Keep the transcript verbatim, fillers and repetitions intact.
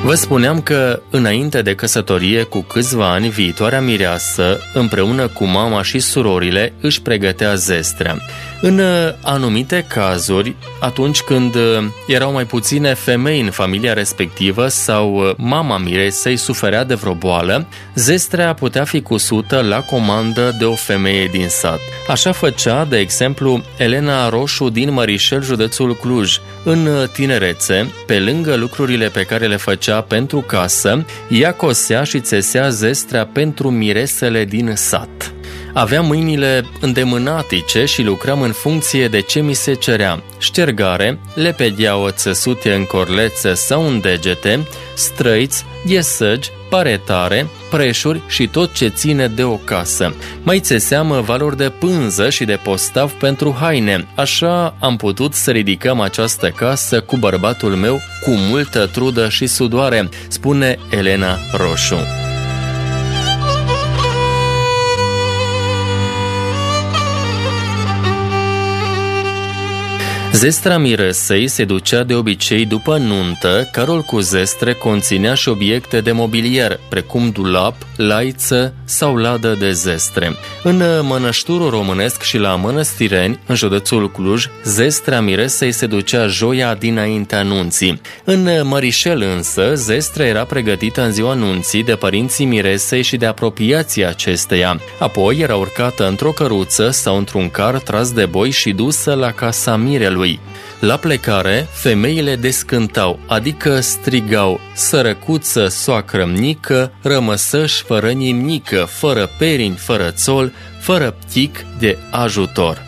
Vă spuneam că, înainte de căsătorie, cu câțiva ani, viitoarea mireasă, împreună cu mama și surorile, își pregătea zestrea. În anumite cazuri, atunci când erau mai puține femei în familia respectivă sau mama miresei suferea de vreo boală, zestrea putea fi cusută la comandă de o femeie din sat. Așa făcea, de exemplu, Elena Roșu din Mărișel, județul Cluj. În tinerețe, pe lângă lucrurile pe care le făcea pentru casă, ea cosea și țesea zestrea pentru miresele din sat. Aveam mâinile îndemânatice și lucram în funcție de ce mi se cerea. Ștergare, lepedea țesute în corlețe sau în degete, străiți, iesăgi, paretare, preșuri și tot ce ține de o casă. Mai țeseam valori de pânză și de postav pentru haine. Așa am putut să ridicăm această casă cu bărbatul meu cu multă trudă și sudoare, spune Elena Roșu. Zestra miresei se ducea de obicei după nuntă, carul cu zestre conținea și obiecte de mobilier, precum dulap, laiță sau ladă de zestre. În mănășturul românesc și la Mănăstireni, în județul Cluj, zestrea miresei se ducea joia dinaintea nunții. În Mărișel însă, zestrea era pregătită în ziua nunții de părinții miresei și de apropiații acesteia. Apoi era urcată într-o căruță sau într-un car tras de boi și dusă la casa mirelui. La plecare, femeile descântau, adică strigau: sărăcuță, soacră-mnică, rămăsăși fără nimnică, fără perini, fără țol, fără ptic de ajutor.